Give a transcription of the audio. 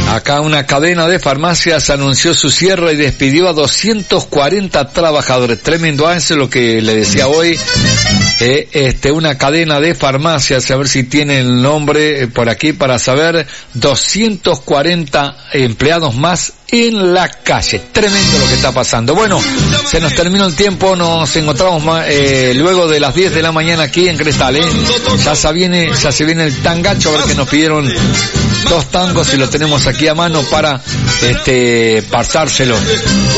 Acá una cadena de farmacias anunció su cierre y despidió a 240 trabajadores. Tremendo, eso es lo que le decía hoy. Una cadena de farmacias, a ver si tiene el nombre por aquí para saber, 240 empleados más en la calle. Tremendo lo que está pasando. Bueno, se nos terminó el tiempo, nos encontramos luego de las 10 de la mañana aquí en Cristal, ya se viene el tangacho, a ver que nos pidieron 2 tangos y lo tenemos aquí a mano para pasárselo.